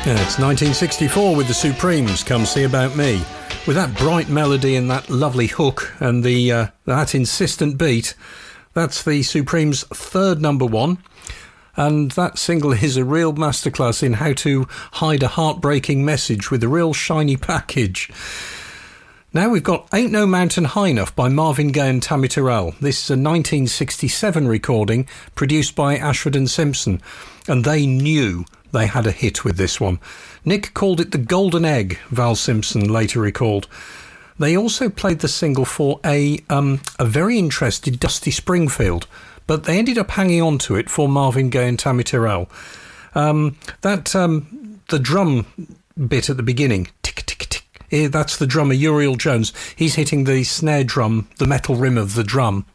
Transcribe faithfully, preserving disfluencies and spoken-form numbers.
Yeah, it's nineteen sixty-four with the Supremes, Come See About Me. With that bright melody and that lovely hook and the uh, that insistent beat, that's the Supremes' third number one. And that single is a real masterclass in how to hide a heartbreaking message with a real shiny package. Now we've got Ain't No Mountain High Enough by Marvin Gaye and Tammy Terrell. This is a nineteen sixty-seven recording produced by Ashford and Simpson, and they knew they had a hit with this one. Nick called it the Golden Egg, Val Simpson later recalled. They also played the single for a um, a very interested Dusty Springfield, but they ended up hanging on to it for Marvin Gaye and Tammy Terrell. Um, that um, the drum bit at the beginning, tick, tick, tick, eh, that's the drummer Uriel Jones. He's hitting the snare drum, the metal rim of the drum.